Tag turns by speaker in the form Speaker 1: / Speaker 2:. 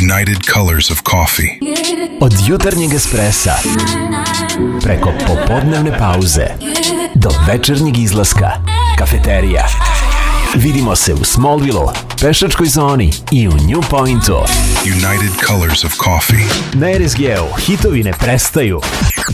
Speaker 1: United Colors of Coffee.
Speaker 2: Od jutarnjeg espressa preko popodnevne pauze do večernjeg izlaska, kafeterija. Vidimo se u Smallville, pešačkoj zoni i u New Pointu.
Speaker 1: United Colors of Coffee.
Speaker 2: Na RSG-u hitovi ne prestaju.